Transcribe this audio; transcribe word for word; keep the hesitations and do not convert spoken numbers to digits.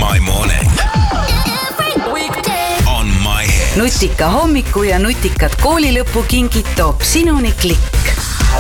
My morning on My Hit. nutika hommiku ja nutikad koolilõpukingid toob sinuni Klikk.